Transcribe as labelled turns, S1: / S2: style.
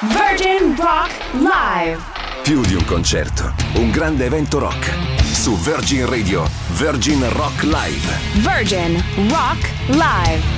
S1: Virgin Rock Live.
S2: Più di un concerto, un grande evento rock. Su Virgin Radio, Virgin Rock Live.
S1: Virgin Rock Live.